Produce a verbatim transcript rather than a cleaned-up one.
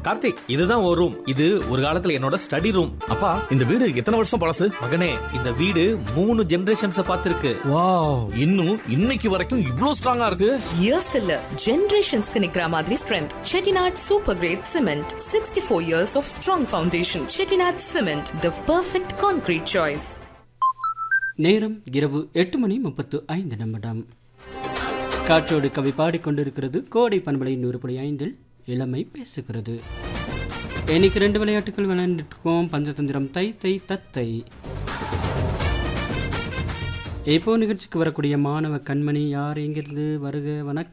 கார்த்திக், இதுதான் ஒரு ரூம். இது ஒரு காலத்துல என்னோட ஸ்டடி ரூம். அப்பா, இந்த வீடு எத்தனை வருஷம் பழசு? மகனே, இந்த வீடு மூணு ஜெனரேஷன்ஸ் பார்த்திருக்கு. வாவ், இன்னும் இன்னைக்கு வரைக்கும் இவ்ளோ ஸ்ட்ராங்கா இருக்கு. இயர்ஸ் இல்ல, ஜெனரேஷன்ஸ்க்கு நிக்கிற மாதிரி strength. Chettinad super great cement, sixty four years of strong foundation. Chettinad cement, the perfect concrete choice. நேரம் இரவு எட்டு மணி முப்பத்து ஐந்து நிமிடம். காற்றோடு கவி பாடிக்கொண்டிருக்கிறது கோடை பண்பலை நூறு புள்ளி ஐந்தில் இளமை பேசுகிறது. இன்னைக்கு ரெண்டு விளையாட்டுகள் விளையாண்டுருக்கோம். பஞ்சதந்திரம் தை தை தத்தை. இப்போ நிகழ்ச்சிக்கு வரக்கூடிய மாணவ கண்மணி யார், எங்கிருந்து வருக? வணக்கம்.